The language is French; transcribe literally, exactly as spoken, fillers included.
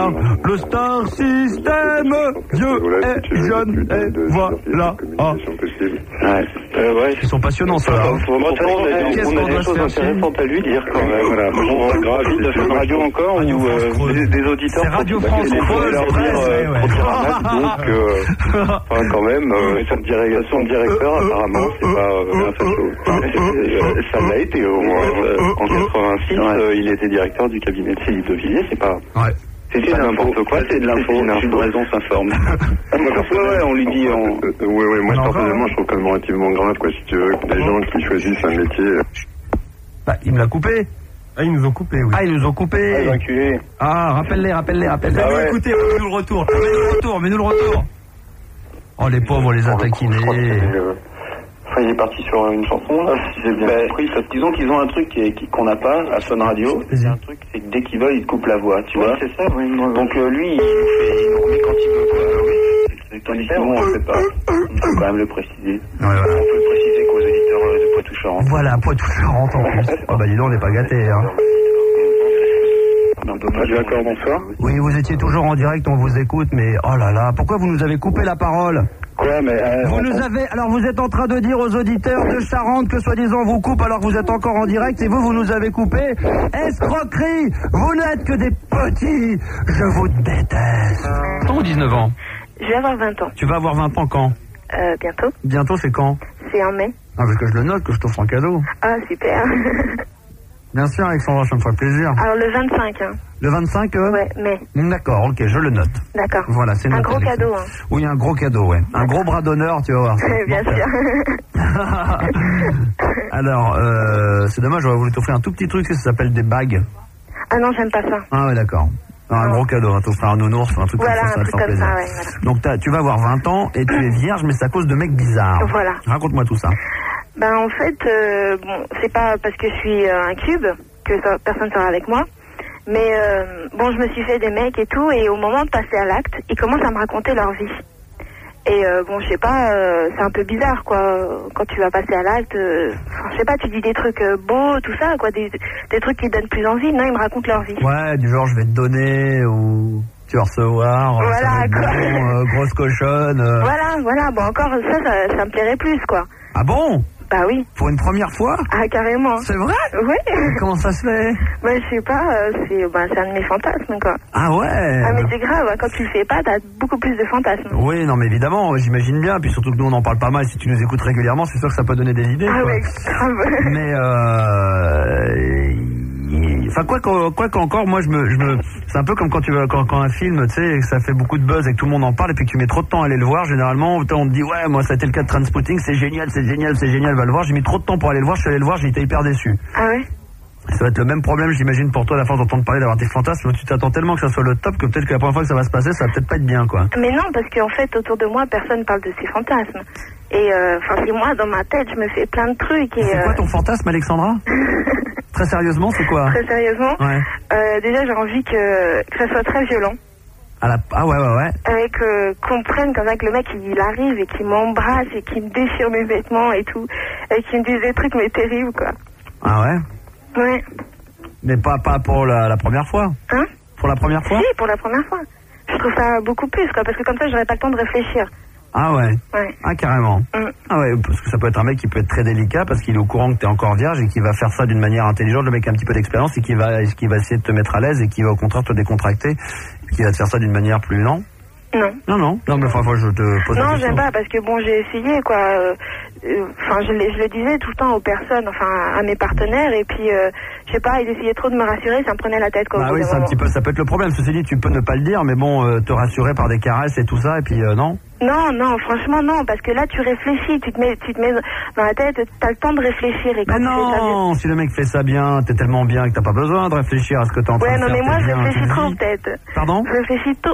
par le Star System. Dieu est jeune et voilà. Ah. Ouais. Euh, ouais. Ils sont passionnants, ça. Hein. Moi, on a des, on a des choses intéressantes à lui dire quand même. Voilà. Moi, je suis grave de faire une radio encore Radio où euh, des, des auditeurs. C'est Radio France Creuse, leur dire euh, ouais, ouais. donc, euh, enfin, quand même, euh, son, direct, son directeur, apparemment, c'est pas euh, un facho. Enfin, ça l'a été au moins. Euh, en quatre-vingt-six, ouais. euh, il était directeur du cabinet de Philippe de Villiers, c'est pas. Ouais. C'est pas n'importe quoi, c'est de l'info, une raison s'informe. Ouais, ouais, on lui dit. On... Euh, euh, ouais, ouais, moi personnellement, je trouve quand même relativement grave, quoi, si tu veux, que des gens qui choisissent un métier. Bah, il me l'a coupé. Ah, ils nous ont coupé, oui. Ah, ils nous ont coupé. Ah, les enculés. Ah, rappelle-les, rappelle-les, rappelle-les. Ah, ouais. Écoutez, mets-nous le retour. Mets-nous le retour, mets-nous le retour. Oh, les pauvres, on les a taquinés. Enfin, il est parti sur une chanson, là, si j'ai bien bah, compris. Disons qu'ils ont un truc qui est, qui, qu'on n'a pas à Fun Radio. C'est un truc, c'est que dès qu'ils veulent, ils te coupent la voix, tu ouais, vois. C'est ça, oui. Moi, donc, euh, lui, il nous fait, il nous remet quand il veut, quoi. Oui. Tandis que nous, on ne fait pas. Il faut quand même le préciser. Ouais, ouais. On peut le préciser qu'aux auditeurs de Poitou-Charentes. Voilà, Poitou-Charentes en plus. Oh, bah, dis donc, on n'est pas gâtés, hein. Radio Accord, bonsoir. Oui, vous étiez toujours en direct, on vous écoute, mais oh là là, pourquoi vous nous avez coupé la parole? Ouais, mais euh, vous nous avez, alors vous êtes en train de dire aux auditeurs de Charente que soi-disant vous coupe alors que vous êtes encore en direct et vous, vous nous avez coupé. Escroquerie, vous n'êtes que des petits, je vous déteste. T'as dix-neuf ans? Je vais avoir vingt ans. Tu vas avoir vingt ans quand? Euh, bientôt. Bientôt, c'est quand? C'est en mai. Ah, parce que je le note, que je t'offre un cadeau. Ah, super. Bien sûr, Alexandra, ça me ferait plaisir. Alors le vingt-cinq, hein. Le vingt-cinq euh... Ouais, mai. D'accord, ok, je le note. D'accord. Voilà, c'est un noté, gros Alexandra. cadeau, hein. Oui, un gros cadeau, ouais. Un gros bras d'honneur, tu vas voir. Bien sûr. Alors, euh, c'est dommage, j'aurais voulu t'offrir un tout petit truc, ça s'appelle des bagues. Ah non, j'aime pas ça. Ah ouais, d'accord. Non, un gros cadeau, hein, t'offrir un nounours, un truc voilà, comme ça, ça va un te truc faire comme plaisir. ça, ouais, voilà. Donc t'as, tu vas avoir vingt ans et tu es vierge, mais c'est à cause de mecs bizarres. Voilà. Raconte-moi tout ça. Ben en fait, euh, bon, c'est pas parce que je suis euh, un cube que ça, personne sera avec moi. Mais euh, bon, je me suis fait des mecs et tout, et au moment de passer à l'acte, ils commencent à me raconter leur vie. Et euh, bon, je sais pas, euh, c'est un peu bizarre, quoi. Quand tu vas passer à l'acte, euh, je sais pas, tu dis des trucs euh, beaux, tout ça, quoi, des, des trucs qui donnent plus envie. Non, ils me racontent leur vie. Ouais, du genre, je vais te donner, ou tu vas recevoir, voilà, ça va être quoi. bon, euh, grosse cochonne. Euh... Voilà, voilà, bon, encore, ça, ça, ça me plairait plus, quoi. Ah bon? Bah oui. Pour une première fois? Ah, carrément. C'est vrai? Oui. Comment ça se fait? Bah, je sais pas, euh, c'est, bah, c'est un de mes fantasmes, quoi. Ah ouais? Ah, mais c'est grave, hein, quand tu le fais pas, t'as beaucoup plus de fantasmes. Oui, non, mais évidemment, j'imagine bien, puis surtout que nous, on en parle pas mal, si tu nous écoutes régulièrement, c'est sûr que ça peut donner des idées, ah quoi. ouais, grave. Mais, euh... Enfin, quoi, quoi, quoi qu'encore, moi, je me, je me, c'est un peu comme quand tu vas, quand, quand un film, tu sais, ça fait beaucoup de buzz et que tout le monde en parle et puis que tu mets trop de temps à aller le voir, généralement, on te dit, ouais, moi, ça a été le cas de Trainspotting, c'est génial, c'est génial, c'est génial, va le voir. J'ai mis trop de temps pour aller le voir, je suis allé le voir, j'ai été hyper déçu. Ah ouais? Ça va être le même problème, j'imagine, pour toi, à la force d'entendre parler d'avoir tes fantasmes. Tu t'attends tellement que ça soit le top que peut-être que la première fois que ça va se passer, ça va peut-être pas être bien, quoi. Mais non, parce qu'en fait, autour de moi, personne parle de ses fantasmes. Et, enfin, euh, c'est moi, dans ma tête, je me fais plein de trucs. Et, c'est euh... quoi ton fantasme, Alexandra? Très sérieusement, c'est quoi? Très sérieusement? Ouais. Euh, déjà, j'ai envie que, que ça soit très violent. À la... Ah ouais, ouais, ouais. Avec, euh, qu'on prenne comme ça que le mec, il arrive et qu'il m'embrasse et qu'il me déchire mes vêtements et tout. Et qu'il me dise des trucs, mais terribles, quoi. Ah ouais? Ouais. Mais pas, pas pour la, la première fois? Hein? Pour la première fois? Si, pour la première fois. Je trouve ça beaucoup plus, quoi, parce que comme ça, j'aurais pas le temps de réfléchir. Ah ouais. Ouais. Ah carrément. Mm. Ah ouais, parce que ça peut être un mec qui peut être très délicat parce qu'il est au courant que t'es encore vierge et qui va faire ça d'une manière intelligente, le mec a un petit peu d'expérience et qui va, qui va essayer de te mettre à l'aise et qui va au contraire te décontracter et qui va te faire ça d'une manière plus non. Non. Non, non. Non, mais enfin, je te pose la question. Non, j'aime pas parce que bon, j'ai essayé quoi. Enfin, euh, je, je le disais tout le temps aux personnes, enfin à mes partenaires, et puis euh, je sais pas, ils essayaient trop de me rassurer, ça me prenait la tête quoi. Ah oui, c'est un petit peu, ça peut être le problème. Ceci dit, tu peux ne pas le dire, mais bon, euh, te rassurer par des caresses et tout ça, et puis euh, non. Non, non, franchement non, parce que là tu réfléchis, tu te mets, tu te mets dans la tête, t'as le temps de réfléchir et quand mais tu non, fais ça bien... si le mec fait ça bien, t'es tellement bien que t'as pas besoin de réfléchir à ce que t'es en train ouais, de non, faire. Ouais, non, mais moi je bien, réfléchis trop peut-être. Pardon? Je réfléchis